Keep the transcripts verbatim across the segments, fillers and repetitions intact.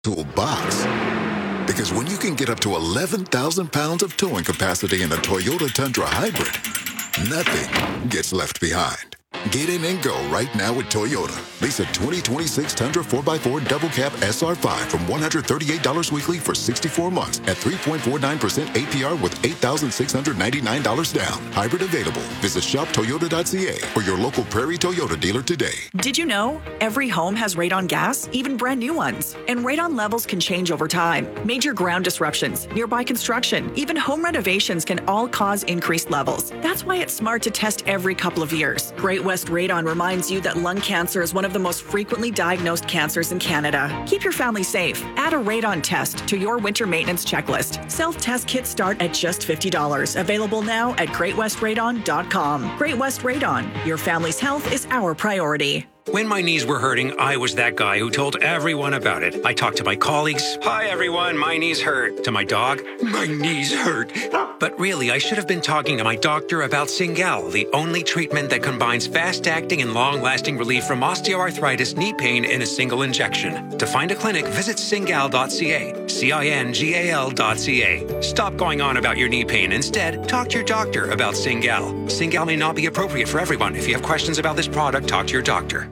Toolbox. Because when you can get up to eleven thousand pounds of towing capacity in a Toyota Tundra Hybrid, nothing gets left behind. Get in and go right now with Toyota. Lease a twenty twenty-six Tundra four by four Double Cab S R five from one hundred thirty-eight dollars weekly for sixty-four months at three point four nine percent A P R with eight thousand six hundred ninety-nine dollars down. Hybrid available. Visit shop toyota dot c a or your local Prairie Toyota dealer today. Did you know every home has radon gas, even brand new ones? And radon levels can change over time. Major ground disruptions, nearby construction, even home renovations can all cause increased levels. That's why it's smart to test every couple of years. Great West Radon reminds you that lung cancer is one of the most frequently diagnosed cancers in Canada. Keep your family safe. Add a radon test to your winter maintenance checklist. Self-test kits start at just fifty dollars. Available now at great west radon dot com. Great West Radon. Your family's health is our priority. When my knees were hurting, I was that guy who told everyone about it. I talked to my colleagues. Hi, everyone. My knees hurt. To my dog. My knees hurt. But really, I should have been talking to my doctor about Cingal, the only treatment that combines fast-acting and long-lasting relief from osteoarthritis knee pain in a single injection. To find a clinic, visit cingal dot c a. C I N G A L dot C A. Stop going on about your knee pain. Instead, talk to your doctor about Cingal. Cingal may not be appropriate for everyone. If you have questions about this product, talk to your doctor.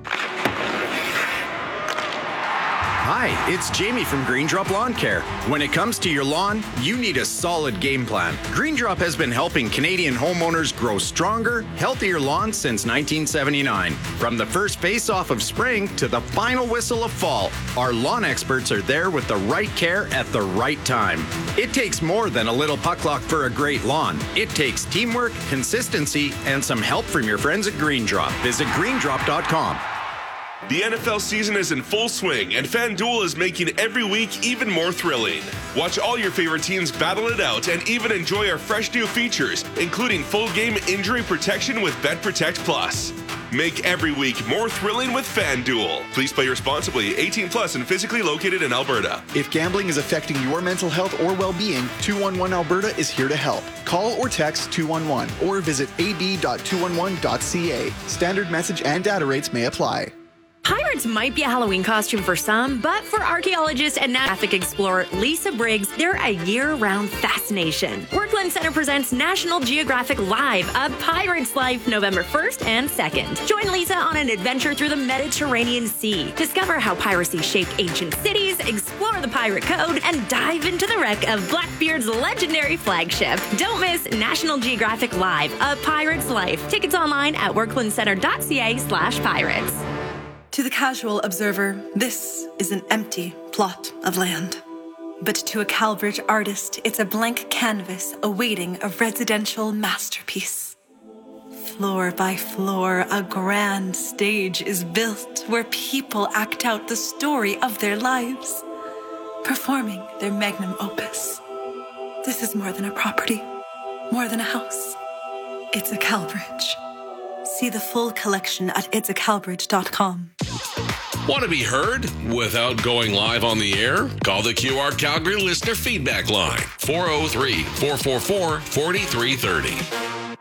Hi, it's Jamie from Green Drop Lawn Care. When it comes to your lawn, you need a solid game plan. Green Drop has been helping Canadian homeowners grow stronger, healthier lawns since nineteen seventy-nine. From the first face-off of spring to the final whistle of fall, our lawn experts are there with the right care at the right time. It takes more than a little puck luck for a great lawn. It takes teamwork, consistency, and some help from your friends at Green Drop. Visit green drop dot com. The N F L season is in full swing, and FanDuel is making every week even more thrilling. Watch all your favorite teams battle it out and even enjoy our fresh new features, including full game injury protection with Bet Protect Plus. Make every week more thrilling with FanDuel. Please play responsibly, eighteen plus and physically located in Alberta. If gambling is affecting your mental health or well-being, two one one Alberta is here to help. Call or text two one one or visit a b dot two one one dot c a. Standard message and data rates may apply. Pirates might be a Halloween costume for some, but for archaeologist and graphic explorer Lisa Briggs, they're a year-round fascination. Workland Center presents National Geographic Live, A Pirate's Life, November first and second. Join Lisa on an adventure through the Mediterranean Sea. Discover how piracy shaped ancient cities, explore the pirate code, and dive into the wreck of Blackbeard's legendary flagship. Don't miss National Geographic Live, A Pirate's Life. Tickets online at workland center dot c a slash pirates. To the casual observer, this is an empty plot of land. But to a Calbridge artist, it's a blank canvas awaiting a residential masterpiece. Floor by floor, a grand stage is built where people act out the story of their lives, performing their magnum opus. This is more than a property, more than a house. It's a Calbridge. See the full collection at its a calbridge dot com. Want to be heard without going live on the air? Call the Q R Calgary listener feedback line, four oh three, four four four, four three three oh.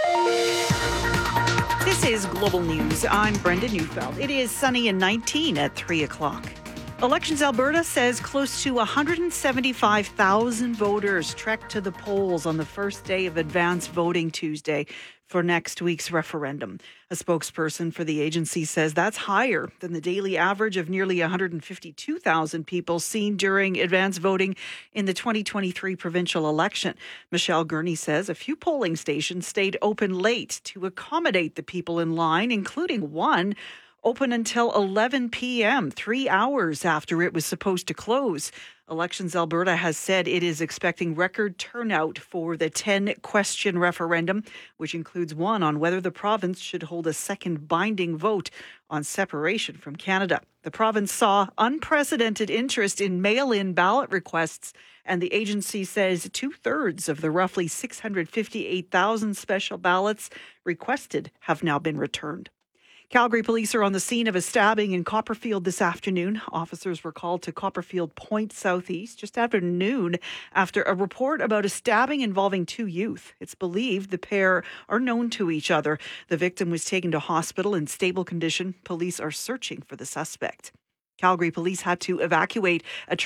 This is Global News. I'm Brenda Neufeld. It is sunny and nineteen at three o'clock. Elections Alberta says close to one hundred seventy-five thousand voters trekked to the polls on the first day of advance voting Tuesday for next week's referendum. A spokesperson for the agency says that's higher than the daily average of nearly one hundred fifty-two thousand people seen during advance voting in the twenty twenty-three provincial election. Michelle Gurney says a few polling stations stayed open late to accommodate the people in line, including one open until eleven p.m., three hours after it was supposed to close. Elections Alberta has said it is expecting record turnout for the ten-question referendum, which includes one on whether the province should hold a second binding vote on separation from Canada. The province saw unprecedented interest in mail-in ballot requests, and the agency says two-thirds of the roughly six hundred fifty-eight thousand special ballots requested have now been returned. Calgary police are on the scene of a stabbing in Copperfield this afternoon. Officers were called to Copperfield Point Southeast just after noon after a report about a stabbing involving two youth. It's believed the pair are known to each other. The victim was taken to hospital in stable condition. Police are searching for the suspect. Calgary police had to evacuate a